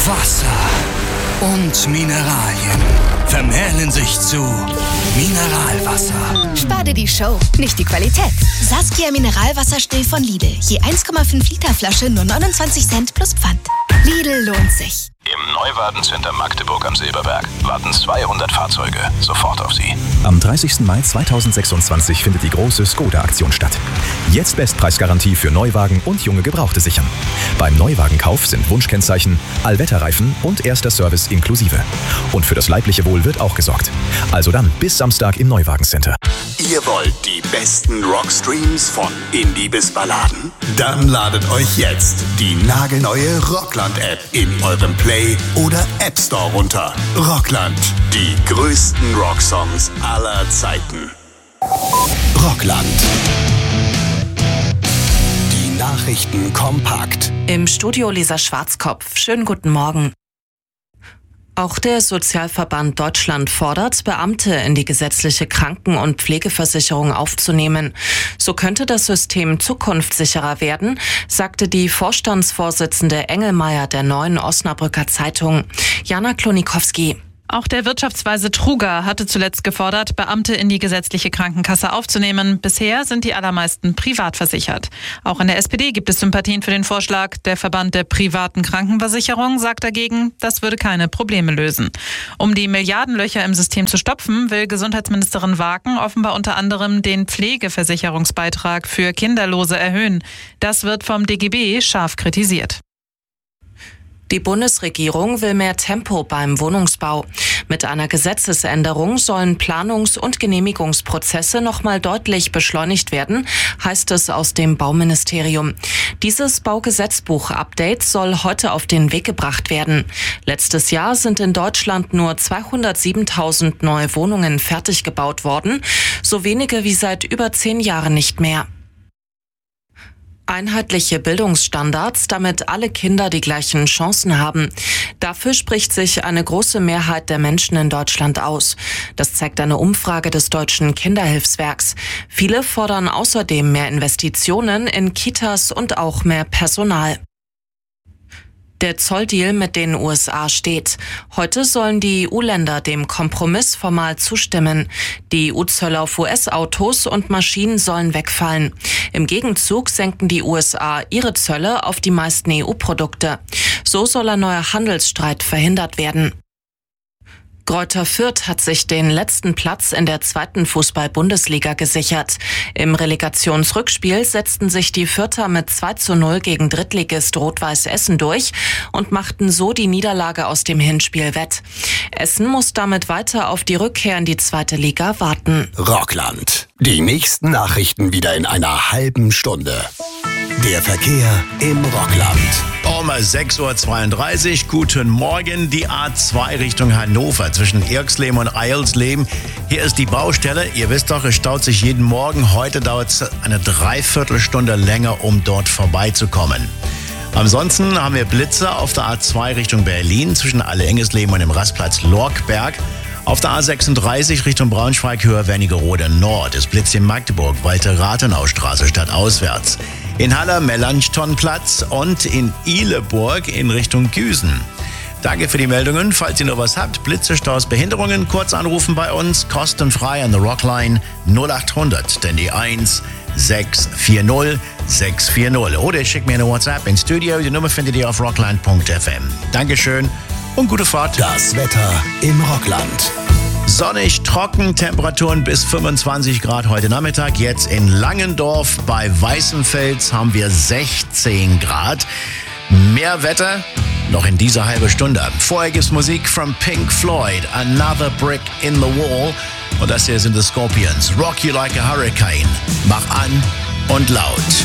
Wasser und Mineralien vermählen sich zu Mineralwasser. Spar dir die Show, nicht die Qualität. Saskia Mineralwasser still von Lidl. Je 1,5 Liter Flasche nur 29 Cent plus Pfand. Lidl lohnt sich. Im Neuwagen-Center Magdeburg am Silberberg warten 200 Fahrzeuge sofort auf Sie. Am 30. Mai 2026 findet die große Skoda-Aktion statt. Jetzt Bestpreisgarantie für Neuwagen und junge Gebrauchte sichern. Beim Neuwagenkauf sind Wunschkennzeichen, Allwetterreifen und erster Service inklusive. Und für das leibliche Wohl wird auch gesorgt. Also dann bis Samstag im Neuwagen-Center. Ihr wollt die besten Rockstreams von Indie bis Balladen? Dann ladet euch jetzt die nagelneue Rockland-App in eurem Play- oder App Store runter. Rockland, die größten Rocksongs aller Zeiten. Rockland. Die Nachrichten kompakt. Im Studio Lisa Schwarzkopf. Schönen guten Morgen. Auch der Sozialverband Deutschland fordert, Beamte in die gesetzliche Kranken- und Pflegeversicherung aufzunehmen. So könnte das System zukunftssicherer werden, sagte die Vorstandsvorsitzende Engelmeier der Neuen Osnabrücker Zeitung. Jana Klonikowski. Auch der Wirtschaftsweise Truger hatte zuletzt gefordert, Beamte in die gesetzliche Krankenkasse aufzunehmen. Bisher sind die allermeisten privat versichert. Auch in der SPD gibt es Sympathien für den Vorschlag. Der Verband der privaten Krankenversicherung sagt dagegen, das würde keine Probleme lösen. Um die Milliardenlöcher im System zu stopfen, will Gesundheitsministerin Waken offenbar unter anderem den Pflegeversicherungsbeitrag für Kinderlose erhöhen. Das wird vom DGB scharf kritisiert. Die Bundesregierung will mehr Tempo beim Wohnungsbau. Mit einer Gesetzesänderung sollen Planungs- und Genehmigungsprozesse nochmal deutlich beschleunigt werden, heißt es aus dem Bauministerium. Dieses Baugesetzbuch-Update soll heute auf den Weg gebracht werden. Letztes Jahr sind in Deutschland nur 207.000 neue Wohnungen fertig gebaut worden, so wenige wie seit über 10 Jahren nicht mehr. Einheitliche Bildungsstandards, damit alle Kinder die gleichen Chancen haben. Dafür spricht sich eine große Mehrheit der Menschen in Deutschland aus. Das zeigt eine Umfrage des Deutschen Kinderhilfswerks. Viele fordern außerdem mehr Investitionen in Kitas und auch mehr Personal. Der Zolldeal mit den USA steht. Heute sollen die EU-Länder dem Kompromiss formal zustimmen. Die EU-Zölle auf US-Autos und Maschinen sollen wegfallen. Im Gegenzug senken die USA ihre Zölle auf die meisten EU-Produkte. So soll ein neuer Handelsstreit verhindert werden. Greuther Fürth hat sich den letzten Platz in der 2. Fußball-Bundesliga gesichert. Im Relegationsrückspiel setzten sich die Fürther mit 2:0 gegen Drittligist Rot-Weiß Essen durch und machten so die Niederlage aus dem Hinspiel wett. Essen muss damit weiter auf die Rückkehr in die 2. Liga warten. Rockland. Die nächsten Nachrichten wieder in einer halben Stunde. Der Verkehr im Rockland. Um 6:32 Uhr, guten Morgen, die A2 Richtung Hannover zwischen Irxleben und Eilsleben. Hier ist die Baustelle. Ihr wisst doch, es staut sich jeden Morgen. Heute dauert es eine Dreiviertelstunde länger, um dort vorbeizukommen. Ansonsten haben wir Blitzer auf der A2 Richtung Berlin zwischen Alle-Engesleben und dem Rastplatz Lorkberg. Auf der A36 Richtung Braunschweig, Höhe Wernigerode Nord. Es blitzt in Magdeburg, Walter-Rathenau-Straße stadtauswärts. In Haller Melanchthonplatz und in Ihleburg in Richtung Güsen. Danke für die Meldungen. Falls ihr noch was habt, Blitze, Staus, Behinderungen, kurz anrufen bei uns. Kostenfrei an der Rockline 0800, denn die 1640 640. Oder schickt mir eine WhatsApp ins Studio. Die Nummer findet ihr auf rockline.fm. Dankeschön und gute Fahrt. Das Wetter im Rockland. Sonnig, trocken, Temperaturen bis 25 Grad heute Nachmittag. Jetzt in Langendorf bei Weißenfels haben wir 16 Grad. Mehr Wetter noch in dieser halben Stunde. Vorher gibt's Musik von Pink Floyd, Another Brick in the Wall. Und das hier sind die Scorpions. Rock You Like a Hurricane. Mach an und laut.